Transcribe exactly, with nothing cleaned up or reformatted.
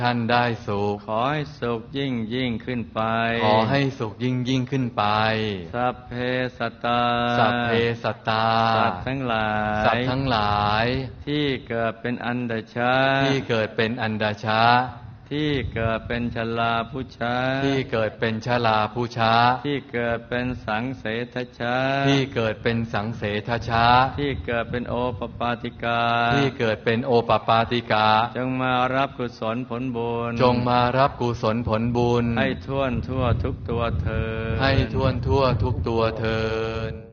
ท่านได้สุขขอให้สุขยิ่งยิ่งขึ้นไปขอให้สุขยิ่งยิ่งขึ้นไปสัพเพสัตตาสัพเพสัตตาสัตว์ทั้งหลายสัตว์ทั้งหลายที่เกิดเป็นอันดชะที่เกิดเป็นอันดชะที่เกิดเป็นชลาผู้ช้าที่เกิดเป็นชลาผู้ช้าที่เกิดเป็นสังเสทชาที่เกิดเป็นสังเสทชาที่เกิดเป็นโอปปาติกาที่เกิดเป็นโอปปาติกาจงมารับกุศลผลบุญจงมารับกุศลผลบุญให้ท่วนทั่วทุกตัวเถิดให้ท่วนทั่วทุกตัวเถิด